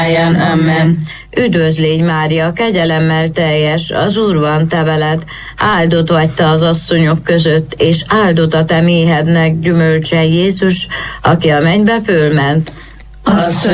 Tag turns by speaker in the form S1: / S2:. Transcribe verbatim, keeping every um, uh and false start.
S1: Amen.
S2: Üdvözl légy, Mária, kegyelemmel teljes, az Úr van te veled, áldott vagy te az asszonyok között, és áldott a te méhednek gyümölcse Jézus, aki a mennybe fölment.
S1: Asszonyom,